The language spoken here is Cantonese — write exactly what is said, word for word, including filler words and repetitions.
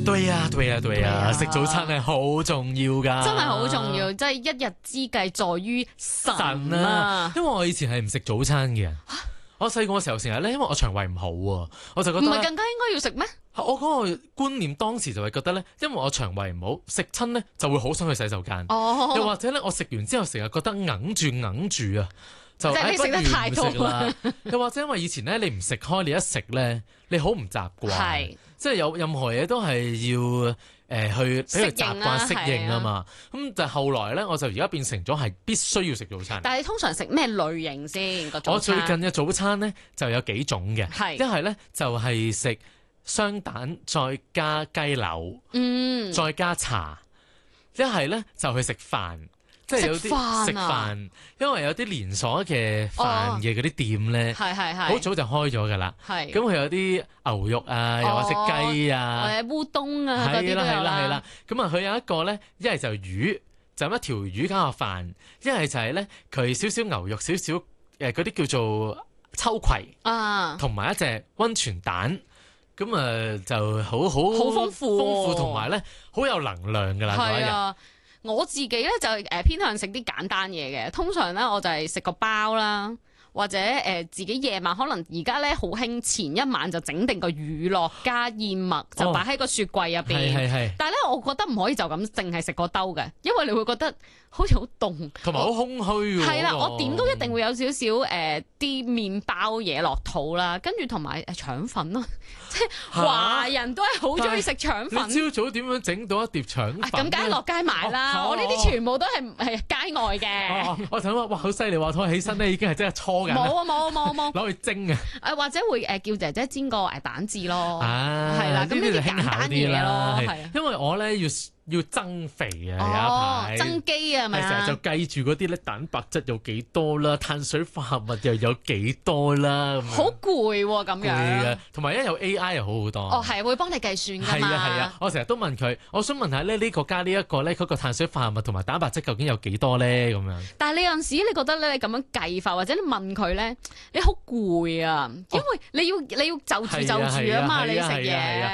對呀，對呀，對呀，食早餐係好重要㗎， 真係好重要，即係一日之計在於晨神啊啊！！因為我以前係唔食早餐嘅。我細個嘅時候成日咧，因為我腸胃唔好喎，我就覺得唔係更加應該要食咩？ 我嗰個觀念當時就係覺得咧，因為我腸胃唔好，食親咧就會好想去洗手間， 哦， 又或者咧我食完之後成日覺得揞住揞住啊，就即係你食得太多哎不如唔食啦。又或者因為以前咧你唔食開，你一食咧你好唔習慣， 係即係有任何嘢都係要誒、呃、去俾佢習慣適應啊適應啊嘛。咁但係後來咧，我就而家變成咗係必須要食早餐。 但係你通常食咩類型先個早餐？ 我最近嘅早餐咧就有幾種嘅， 係一係咧就係食雙蛋再加雞柳， 嗯， 再加茶；一係咧就去食飯，即係有食飯啊啲食飯，因為有啲連鎖嘅飯嘅嗰啲店咧， 係係係， 好早就開咗㗎啦。 係咁佢有啲牛肉啊，又或者雞啊， 或者烏冬啊嗰啲係啦係都有啦係啦。咁啊，佢有一個咧，一係就魚，就咁一條魚加個飯；一係就係咧佢少少牛肉，少少誒嗰啲叫做秋葵， 啊， 同埋一隻溫泉蛋。咁啊就好好好豐富喎豐富同埋咧好有能量㗎啦嗰一日。 係啊。我自己咧就誒偏向食啲簡單嘢嘅，通常咧我就係食個包啦，或者誒、呃、自己夜晚可能而家咧好興前一晚就整定個乳酪加燕麥，就擺喺個雪櫃入邊。 係係係。 但係咧，我覺得唔可以就咁淨係食個兜嘅，因為你會覺得好似好凍， 同埋好空虛喎。 係啦， 嗰個我點都一定會有少少誒啲麵包嘢落肚啦，跟住同埋誒腸粉咯，即係華人都係好中意食腸粉。 你朝早點樣整到一碟腸粉？ 啊咁梗係落街買啦， 哦我呢啲全部都係係街外嘅。 哦我想話哇，好犀利喎！我起身咧已經係真係搓緊啦， 冇啊冇啊冇啊冇！ 攞去蒸啊！ 誒或者會誒叫姐姐煎個誒蛋治咯， 啊， 係啦，咁呢啲就簡單嘢咯，係啊。 因為我咧要要增肥啊， 哦， 有一排增肌啊，係咪啊？ 係成日就計住嗰啲咧蛋白質有幾多啦，碳水化合物又有幾多啦，咁樣好攰喎，咁攰樣啊。同埋一有 A I 又好好多。 哦，係會幫你計算㗎嘛？ 係啊係啊，我成日都問佢，我想問下咧呢個加呢一個咧，嗰個碳水化合物同埋蛋白質究竟有幾多咧？咁樣。 但係你有陣時，你覺得咧，你咁樣計法，或者你問佢咧，你好攰啊，因為你要你要就住就住啊嘛，你食係啊係啊係啊係啊嘢。